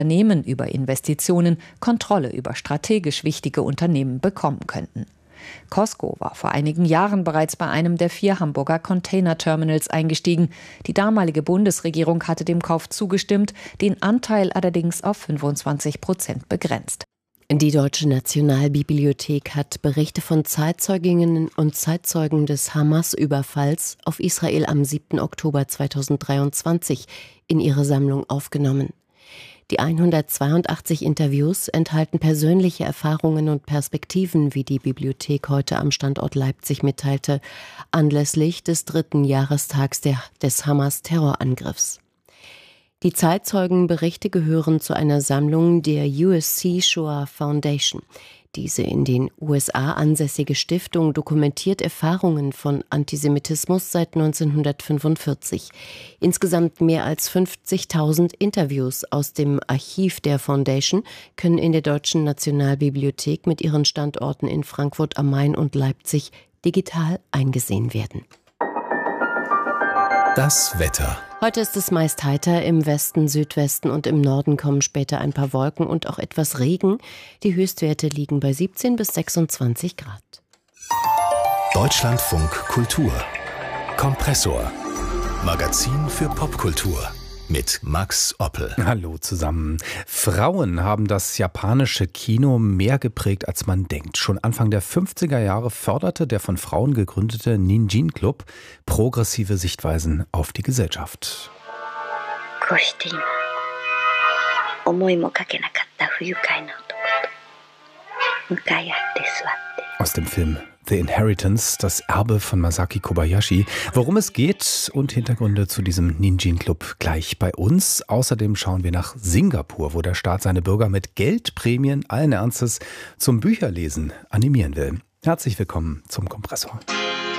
Unternehmen über Investitionen Kontrolle über strategisch wichtige Unternehmen bekommen könnten. Costco war vor einigen Jahren bereits bei einem der 4 Hamburger Containerterminals eingestiegen. Die damalige Bundesregierung hatte dem Kauf zugestimmt, den Anteil allerdings auf 25% begrenzt. Die Deutsche Nationalbibliothek hat Berichte von Zeitzeuginnen und Zeitzeugen des Hamas-Überfalls auf Israel am 7. Oktober 2023 in ihre Sammlung aufgenommen. Die 182 Interviews enthalten persönliche Erfahrungen und Perspektiven, wie die Bibliothek heute am Standort Leipzig mitteilte, anlässlich des 3. Jahrestags des Hamas-Terrorangriffs. Die Zeitzeugenberichte gehören zu einer Sammlung der USC Shoah Foundation. Diese in den USA ansässige Stiftung dokumentiert Erfahrungen von Antisemitismus seit 1945. Insgesamt mehr als 50.000 Interviews aus dem Archiv der Foundation können in der Deutschen Nationalbibliothek mit ihren Standorten in Frankfurt am Main und Leipzig digital eingesehen werden. Das Wetter. Heute ist es meist heiter, im Westen, Südwesten und im Norden kommen später ein paar Wolken und auch etwas Regen. Die Höchstwerte liegen bei 17 bis 26 Grad. Deutschlandfunk Kultur. Kompressor. Magazin für Popkultur. Mit Max Oppel. Hallo zusammen. Frauen haben das japanische Kino mehr geprägt, als man denkt. Schon Anfang der 50er Jahre förderte der von Frauen gegründete Ninjin Club progressive Sichtweisen auf die Gesellschaft. Aus dem Film The Inheritance, das Erbe von Masaki Kobayashi. Worum es geht und Hintergründe zu diesem Ninjin Club gleich bei uns. Außerdem schauen wir nach Singapur, wo der Staat seine Bürger mit Geldprämien allen Ernstes zum Bücherlesen animieren will. Herzlich willkommen zum Kompressor.